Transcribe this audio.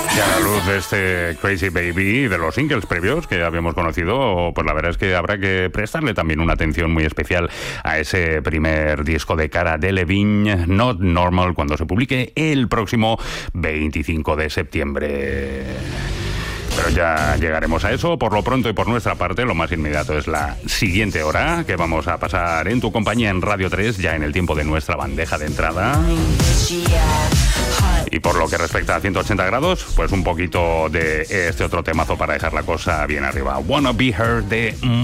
Y a la luz de este Crazy Baby y de los singles previos que habíamos conocido, pues la verdad es que habrá que prestarle también una atención muy especial a ese primer disco de Cara Delevingne, Not Normal, cuando se publique el próximo 25 de septiembre. Pero ya llegaremos a eso. Por lo pronto y por nuestra parte, lo más inmediato es la siguiente hora que vamos a pasar en tu compañía en Radio 3, ya en el tiempo de nuestra bandeja de entrada. Y por lo que respecta a 180 grados, pues un poquito de este otro temazo para dejar la cosa bien arriba. Wanna Be Her de